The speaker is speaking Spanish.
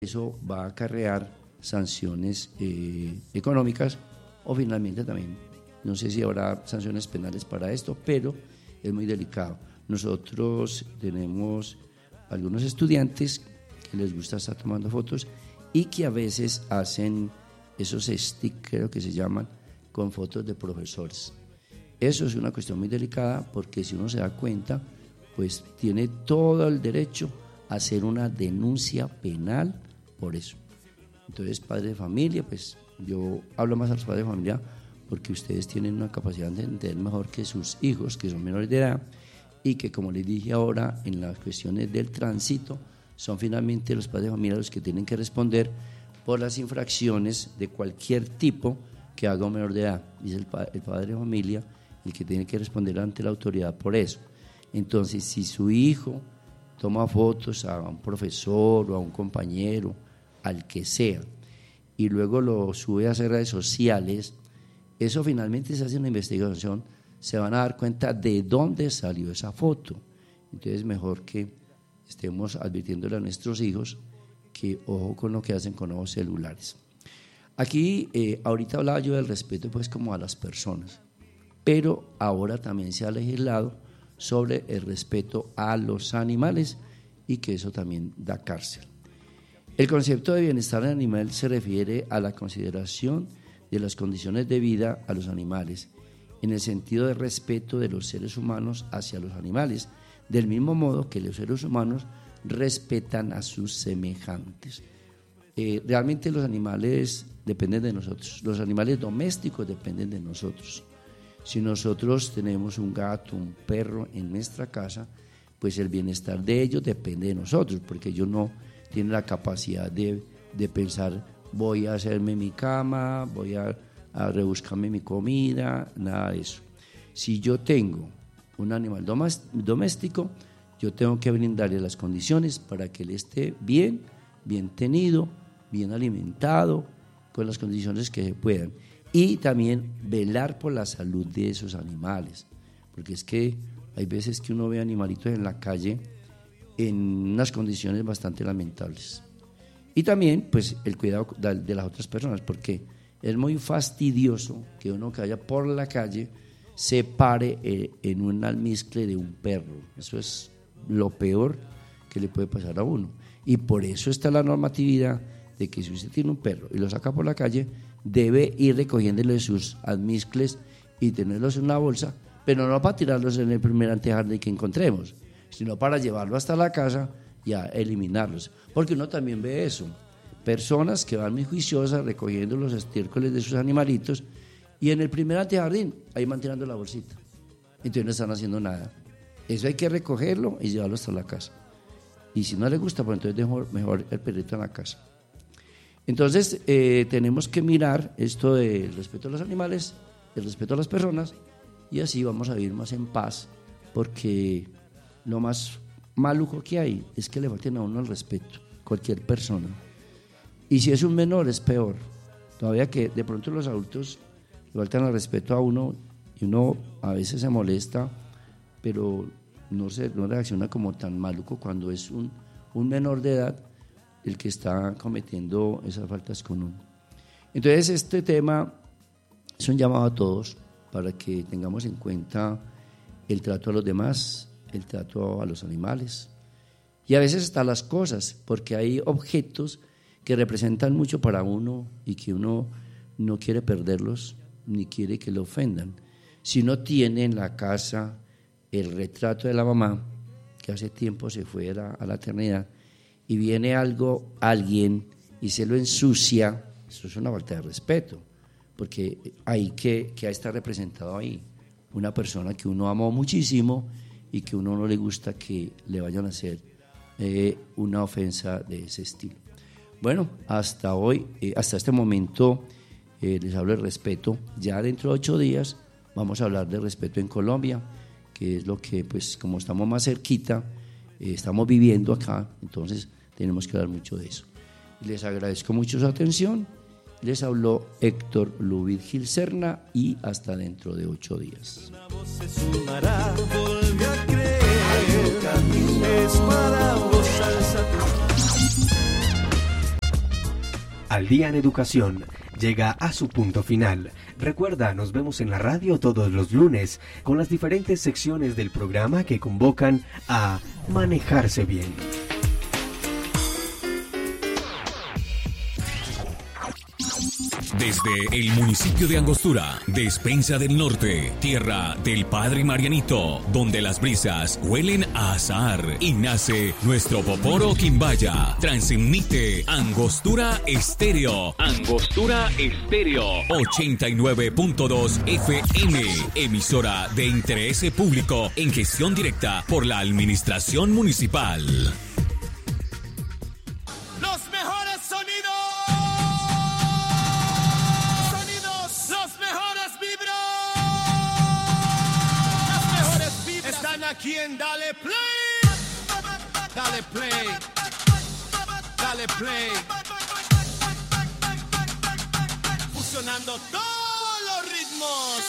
eso va a acarrear sanciones económicas o finalmente también, no sé si habrá sanciones penales para esto, pero es muy delicado. Nosotros tenemos algunos estudiantes que les gusta estar tomando fotos y que a veces hacen esos stickers, creo que se llaman, con fotos de profesores. Eso es una cuestión muy delicada porque si uno se da cuenta, pues tiene todo el derecho a hacer una denuncia penal por eso. Entonces, padres de familia, pues yo hablo más a los padres de familia porque ustedes tienen una capacidad de entender mejor que sus hijos, que son menores de edad, y que, como les dije ahora, en las cuestiones del tránsito, son finalmente los padres de familia los que tienen que responder por las infracciones de cualquier tipo que haga un menor de edad. Y es el padre de familia el que tiene que responder ante la autoridad por eso. Entonces, si su hijo toma fotos a un profesor o a un compañero, al que sea, y luego lo sube a hacer redes sociales, eso finalmente se hace una investigación, se van a dar cuenta de dónde salió esa foto. Entonces, mejor que estemos advirtiéndole a nuestros hijos que ojo con lo que hacen con nuevos celulares. Aquí, ahorita hablaba yo del respeto pues como a las personas, pero ahora también se ha legislado sobre el respeto a los animales y que eso también da cárcel. El concepto de bienestar animal se refiere a la consideración de las condiciones de vida a los animales, en el sentido de respeto de los seres humanos hacia los animales, del mismo modo que los seres humanos respetan a sus semejantes. Realmente los animales dependen de nosotros, los animales domésticos dependen de nosotros. Si nosotros tenemos un gato, un perro en nuestra casa, pues el bienestar de ellos depende de nosotros, porque ellos no tienen la capacidad de pensar, voy a hacerme mi cama, voy a rebuscarme mi comida, nada de eso. Si yo tengo un animal doméstico, yo tengo que brindarle las condiciones para que él esté bien tenido, bien alimentado, con las condiciones que se puedan. Y también velar por la salud de esos animales, porque es que hay veces que uno ve animalitos en la calle en unas condiciones bastante lamentables. Y también pues el cuidado de las otras personas, porque es muy fastidioso que uno que vaya por la calle se pare en un almizcle de un perro. Eso es lo peor que le puede pasar a uno. Y por eso está la normatividad de que si usted tiene un perro y lo saca por la calle, debe ir recogiéndole sus almizcles y tenerlos en una bolsa, pero no para tirarlos en el primer antejardín que encontremos, sino para llevarlo hasta la casa y a eliminarlos. Porque uno también ve eso, personas que van muy juiciosas recogiendo los estiércoles de sus animalitos y en el primer antejardín ahí van tirando la bolsita. Entonces no están haciendo nada. Eso hay que recogerlo y llevarlo hasta la casa. Y si no le gusta, pues entonces mejor el perrito en la casa. Entonces tenemos que mirar esto del respeto a los animales, el respeto a las personas, y así vamos a vivir más en paz, porque lo más maluco que hay es que le falten a uno el respeto, cualquier persona. Y si es un menor es peor, todavía que de pronto los adultos le faltan el respeto a uno y uno a veces se molesta, pero no reacciona como tan maluco cuando es un menor de edad el que está cometiendo esas faltas con uno. Entonces este tema es un llamado a todos para que tengamos en cuenta el trato a los demás, el trato a los animales y a veces hasta las cosas, porque hay objetos que representan mucho para uno y que uno no quiere perderlos ni quiere que lo ofendan. Si uno tiene en la casa el retrato de la mamá que hace tiempo se fue a la eternidad y viene alguien y se lo ensucia, eso es una falta de respeto, porque hay que está representado ahí una persona que uno amó muchísimo y que a uno no le gusta que le vayan a hacer una ofensa de ese estilo. Bueno, hasta hoy, hasta este momento les hablo de respeto. Ya dentro de 8 días vamos a hablar de respeto en Colombia, que es lo que, pues como estamos más cerquita, estamos viviendo acá, entonces tenemos que hablar mucho de eso. Les agradezco mucho su atención. Les habló Héctor Lubid Gil Serna y hasta dentro de 8 días. Una voz se sumará, vuelve a creer, es para vos alza tu Al Día en Educación llega a su punto final. Recuerda, nos vemos en la radio todos los lunes con las diferentes secciones del programa que convocan a manejarse bien. Desde el municipio de Angostura, Despensa del Norte, tierra del Padre Marianito, donde las brisas huelen a azahar y nace nuestro Poporo Quimbaya. Transmite Angostura Estéreo. Angostura Estéreo. 89.2 FM. Emisora de interés público en gestión directa por la Administración Municipal. Los mejores sonidos. Aquí en Dale Play, Dale Play, Dale Play, fusionando todos los ritmos.